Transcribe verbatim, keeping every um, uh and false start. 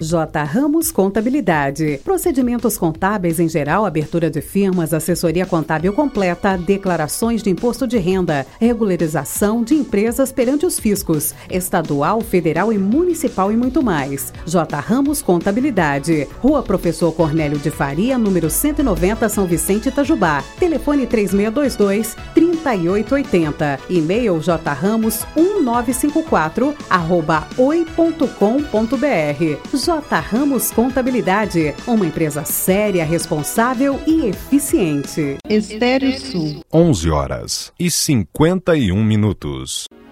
J. Ramos Contabilidade. Procedimentos contábeis em geral, abertura de firmas, assessoria contábil completa, declarações de imposto de renda, regularização de empresas perante os fiscos, estadual, federal e municipal e muito mais. J. Ramos Contabilidade. Rua Professor Cornélio de Faria, número cento e noventa, São Vicente, Itajubá. Telefone três seis dois dois, três oito oito zero. E-mail jramos um nove cinco quatro arroba oi ponto com ponto br. J. Ramos Contabilidade, uma empresa séria, responsável e eficiente. Estéreo Sul. onze horas e cinquenta e um minutos.